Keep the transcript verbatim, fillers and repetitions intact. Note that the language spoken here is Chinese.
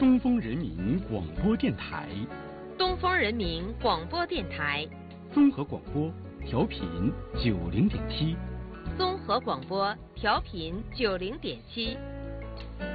东风人民广播电台， 东风人民广播电台， 综合广播，调频九零点七， 综合广播调频九零点七。